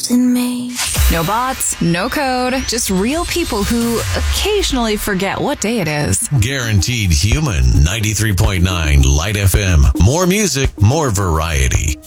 in me. No bots, no code, just real people who occasionally forget what day it is. Guaranteed Human. 93.9 Light FM. More music, more variety.